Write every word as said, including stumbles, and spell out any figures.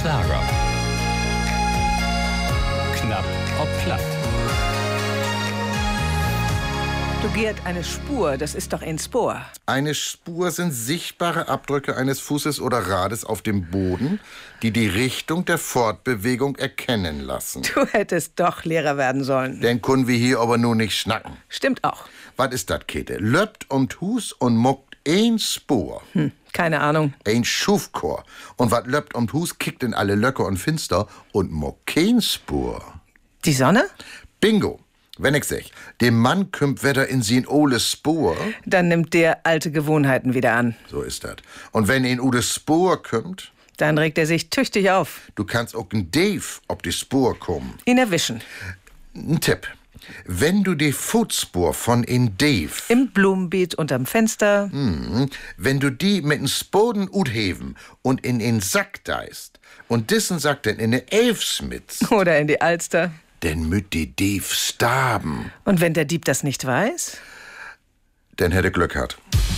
Lager. Knapp ob platt. Du, Gerd, eine Spur, das ist doch ein Spor. Eine Spur sind sichtbare Abdrücke eines Fußes oder Rades auf dem Boden, die die Richtung der Fortbewegung erkennen lassen. Du hättest doch Lehrer werden sollen. Den können wir hier aber nur nicht schnacken. Stimmt auch. Was ist das, Käthe? Löppt um Hus und muckt ein Spur. Hm, keine Ahnung. Ein Schufchor. Und wat löppt um Hus, kickt in alle Löcke und Finster und muckt kein Spur. Die Sonne? Bingo. Wenn ich sag, dem Mann kümmt Wetter in sin ole Spur, Dann nimmt der alte Gewohnheiten wieder an. so ist das. Und wenn in ude Spur kümmt, Dann regt er sich tüchtig auf. du kannst auch n Dave ob die Spur kommen. Ihn erwischen. Ein Tipp. Wenn du die Fußspur von in Dave, Im Blumenbeet unterm Fenster. mhm, wenn du die mit n Spoden utheben und in den Sack deist und dissen Sack dann in ne Elfsmitz, Oder in die Alster. denn müt die Dave starben, Und wenn der Dieb das nicht weiß? dann hätte Glück hat.